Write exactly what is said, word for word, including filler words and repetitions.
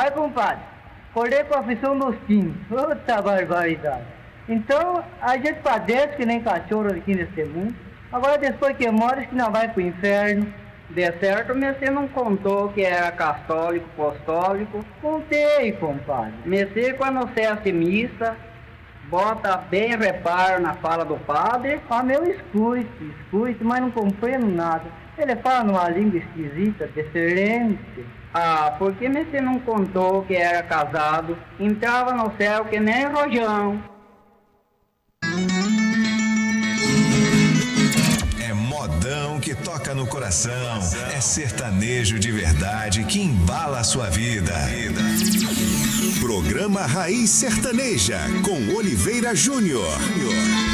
Ai, compadre, acordei com a aflição dos quintos. Puta barbaridade. Então, a gente padece que nem cachorro aqui nesse mundo. Agora, depois que morre, que não vai pro inferno. De certo, você não contou que era católico, apostólico? Contei, compadre. Você, quando você assiste missa, bota bem reparo na fala do padre? Ah, meu, escute, escute, mas não compreendo nada. Ele fala numa língua esquisita, diferente. Ah, por que você não contou que era casado? Entrava no céu que nem rojão. É modão que toca no coração. É sertanejo de verdade que embala a sua vida. Programa Raiz Sertaneja com Oliveira Júnior.